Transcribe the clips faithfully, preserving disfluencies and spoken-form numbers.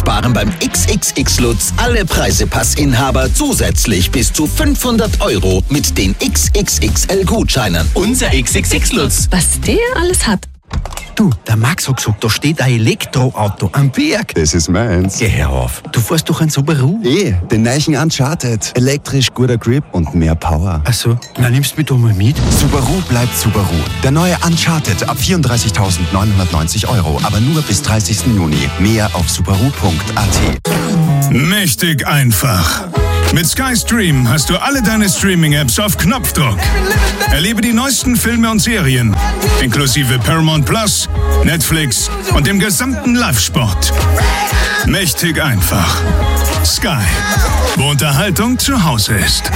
sparen beim X X X Lutz alle Preisepassinhaber zusätzlich bis zu fünfhundert Euro mit den X X X L-Gutscheinen. Unser X X X Lutz. Was der alles hat. Du, der Max hat gesagt, da steht ein Elektroauto am Berg. Das ist meins. Geh her auf. Du fährst doch ein Subaru. Eh, den neuen Uncharted. Elektrisch, guter Grip und mehr Power. Ach so, na nimmst du mich doch mal mit. Subaru bleibt Subaru. Der neue Uncharted ab vierunddreißigtausendneunhundertneunzig Euro, aber nur bis dreißigsten Juni. Mehr auf subaru punkt a t. Mächtig einfach. Mit Sky Stream hast du alle deine Streaming-Apps auf Knopfdruck. Erlebe die neuesten Filme und Serien, inklusive Paramount Plus, Netflix und dem gesamten Live-Sport. Mächtig einfach. Sky, wo Unterhaltung zu Hause ist.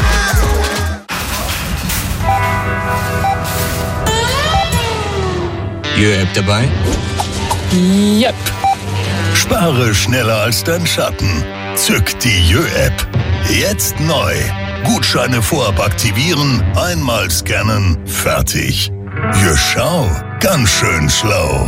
Jö-App dabei? Yep. Spare schneller als dein Schatten. Zück die Jö-App. Jetzt neu. Gutscheine vorab aktivieren, einmal scannen, fertig. Jö, schau, ganz schön schlau.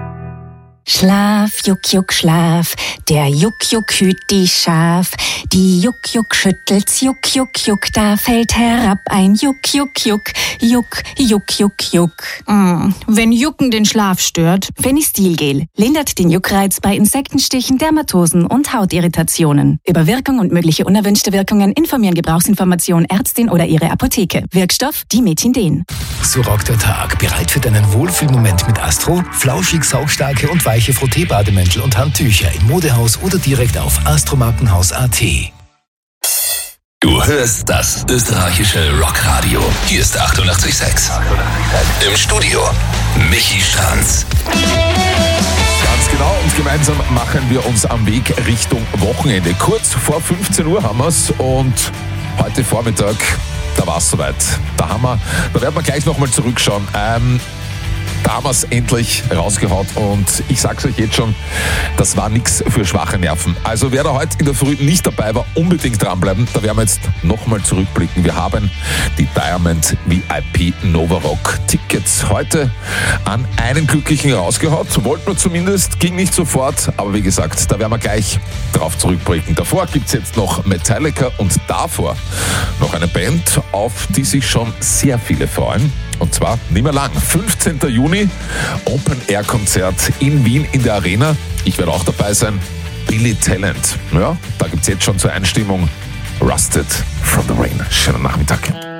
Schlaf, Juck, Juck, Schlaf, der Juck, Juck hüt die Schaf. Die Juck, Juck schüttelt's, Juck, Juck, Juck, da fällt herab ein Juck, Juck, Juck, Juck, Juck, Juck, Juck. Mm, wenn Jucken den Schlaf stört. Fenistilgel lindert den Juckreiz bei Insektenstichen, Dermatosen und Hautirritationen. Über Wirkung und mögliche unerwünschte Wirkungen informieren Gebrauchsinformation Ärztin oder ihre Apotheke. Wirkstoff Dimethinden. So rockt der Tag. Bereit für deinen Wohlfühlmoment mit Astro? Flauschig, saugstarke und weiche Frotteebademäntel und Handtücher im Modehaus oder direkt auf astromarkenhaus punkt a t. Du hörst das österreichische Rockradio. Hier ist achtundachtzig Komma sechs. Im Studio Michi Stranz. Ganz genau, und gemeinsam machen wir uns am Weg Richtung Wochenende. Kurz vor fünfzehn Uhr haben wir es und heute Vormittag, da war es soweit. Da haben wir, da werden wir gleich nochmal zurückschauen. Ähm, Da haben wir es endlich rausgehaut und ich sag's euch jetzt schon, das war nichts für schwache Nerven. Also wer da heute in der Früh nicht dabei war, unbedingt dranbleiben. Da werden wir jetzt nochmal zurückblicken. Wir haben die Diamond V I P Nova Rock Tickets heute an einen Glücklichen rausgehaut. Wollten wir zumindest, ging nicht sofort, aber wie gesagt, da werden wir gleich drauf zurückblicken. Davor gibt's jetzt noch Metallica und davor noch eine Band, auf die sich schon sehr viele freuen. Und zwar nicht mehr lang. fünfzehnten Juni, Open-Air-Konzert in Wien in der Arena. Ich werde auch dabei sein. Billy Talent. Ja, da gibt es jetzt schon zur Einstimmung Rusted from the Rain. Schönen Nachmittag.